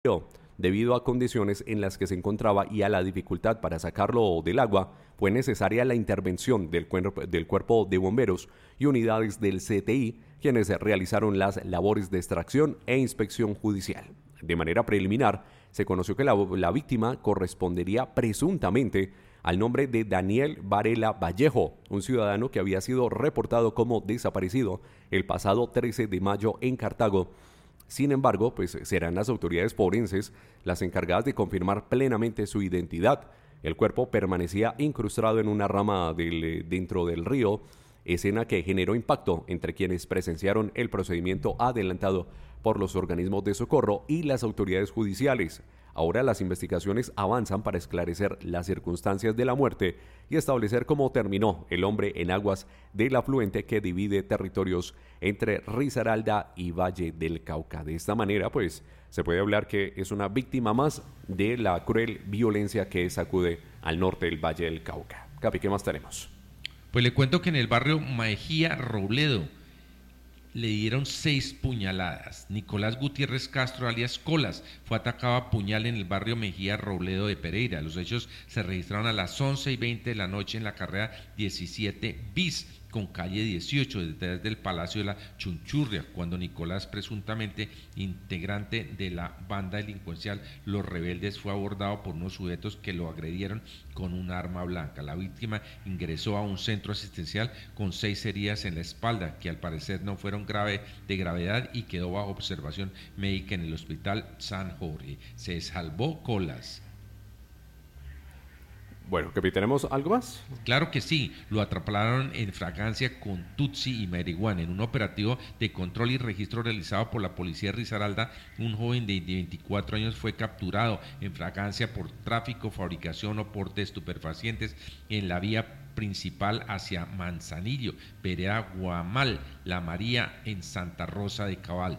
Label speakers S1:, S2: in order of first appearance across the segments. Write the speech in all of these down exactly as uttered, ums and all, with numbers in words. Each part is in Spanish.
S1: Debido a condiciones en las que se encontraba y a la dificultad para sacarlo del agua, fue necesaria la intervención del, cuerpo, del cuerpo de bomberos y unidades del C T I, quienes realizaron las labores de extracción e inspección judicial. De manera preliminar, se conoció que la, la víctima correspondería presuntamente al nombre de Daniel Varela Vallejo, un ciudadano que había sido reportado como desaparecido el pasado trece de mayo en Cartago. Sin embargo, pues serán las autoridades forenses las encargadas de confirmar plenamente su identidad. El cuerpo permanecía incrustado en una rama del, dentro del río, escena que generó impacto entre quienes presenciaron el procedimiento adelantado por los organismos de socorro y las autoridades judiciales. Ahora las investigaciones avanzan para esclarecer las circunstancias de la muerte y establecer cómo terminó el hombre en aguas del afluente que divide territorios entre Risaralda y Valle del Cauca. De esta manera, pues, se puede hablar que es una víctima más de la cruel violencia que sacude al norte del Valle del Cauca. Capi, ¿qué más tenemos?
S2: Pues le cuento que en el barrio Mejía Robledo le dieron seis puñaladas. Nicolás Gutiérrez Castro, alias Colas, fue atacado a puñal en el barrio Mejía Robledo de Pereira. Los hechos se registraron a las once y veinte de la noche en la carrera diecisiete bis con calle dieciocho, detrás del Palacio de la Chunchurria, cuando Nicolás, presuntamente integrante de la banda delincuencial Los Rebeldes, fue abordado por unos sujetos que lo agredieron con un arma blanca. La víctima ingresó a un centro asistencial con seis heridas en la espalda, que al parecer no fueron grave, de gravedad, y quedó bajo observación médica en el Hospital San Jorge. Se salvó Colas.
S1: Bueno, Capi, ¿tenemos algo más?
S2: Claro que sí, lo atraparon en fragancia con tutsi y marihuana. En un operativo de control y registro realizado por la policía de Risaralda, un joven de veinticuatro años fue capturado en fragancia por tráfico, fabricación o porte de estupefacientes en la vía principal hacia Manzanillo, vereda Guamal, La María, en Santa Rosa de Cabal.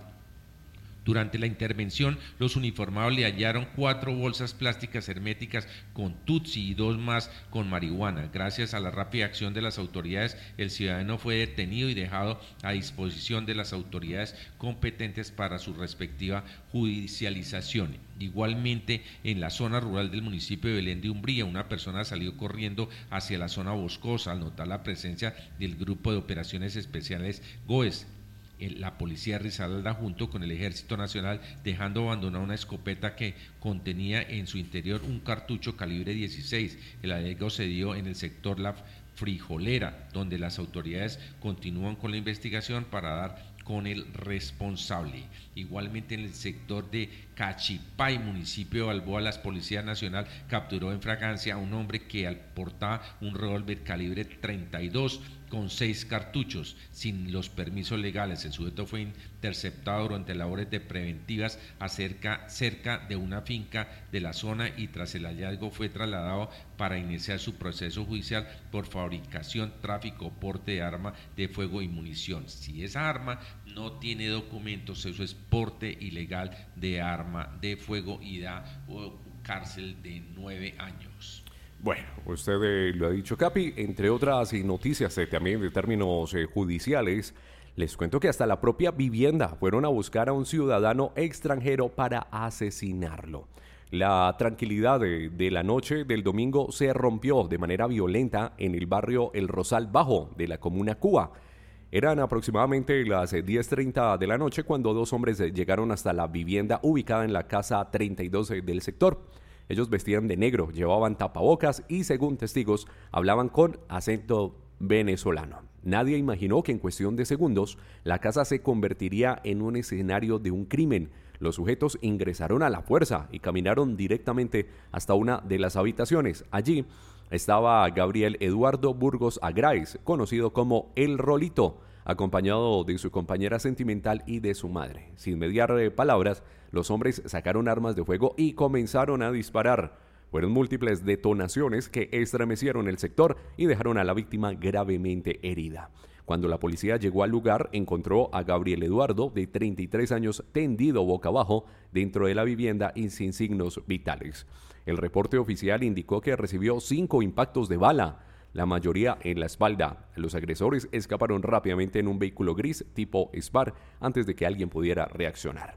S2: Durante la intervención, los uniformados le hallaron cuatro bolsas plásticas herméticas con tutsi y dos más con marihuana. Gracias a la rápida acción de las autoridades, el ciudadano fue detenido y dejado a disposición de las autoridades competentes para su respectiva judicialización. Igualmente, en la zona rural del municipio de Belén de Umbría, una persona salió corriendo hacia la zona boscosa al notar la presencia del Grupo de Operaciones Especiales GOES. La policía de Risaralda junto con el Ejército Nacional, dejando abandonada una escopeta que contenía en su interior un cartucho calibre dieciséis. El hallazgo se dio en el sector La Frijolera, donde las autoridades continúan con la investigación para dar con el responsable. Igualmente en el sector de Cachipay, municipio de Balboa, la Policía Nacional capturó en fragancia a un hombre que portaba un revólver calibre treinta y dos con seis cartuchos sin los permisos legales. El sujeto fue interceptado durante labores de preventivas acerca, cerca de una finca de la zona, y tras el hallazgo fue trasladado para iniciar su proceso judicial por fabricación, tráfico, porte de arma de fuego y munición. Si esa arma no tiene documentos, eso es porte ilegal de arma de fuego y da oh, cárcel de nueve años.
S1: Bueno, usted eh, lo ha dicho, Capi. Entre otras noticias eh, también de términos eh, judiciales, les cuento que hasta la propia vivienda fueron a buscar a un ciudadano extranjero para asesinarlo. La tranquilidad de, de la noche del domingo se rompió de manera violenta en el barrio El Rosal Bajo de la comuna Cuba. Eran aproximadamente las diez treinta de la noche cuando dos hombres llegaron hasta la vivienda ubicada en la casa treinta y dos del sector. Ellos vestían de negro, llevaban tapabocas y, según testigos, hablaban con acento venezolano. Nadie imaginó que en cuestión de segundos la casa se convertiría en un escenario de un crimen. Los sujetos ingresaron a la fuerza y caminaron directamente hasta una de las habitaciones. Allí estaba Gabriel Eduardo Burgos Agráiz, conocido como El Rolito, acompañado de su compañera sentimental y de su madre. Sin mediar palabras, los hombres sacaron armas de fuego y comenzaron a disparar. Fueron múltiples detonaciones que estremecieron el sector y dejaron a la víctima gravemente herida. Cuando la policía llegó al lugar, encontró a Gabriel Eduardo, de treinta y tres años, tendido boca abajo dentro de la vivienda y sin signos vitales. El reporte oficial indicó que recibió cinco impactos de bala, la mayoría en la espalda. Los agresores escaparon rápidamente en un vehículo gris tipo Spar antes de que alguien pudiera reaccionar.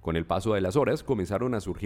S1: Con el paso de las horas comenzaron a surgir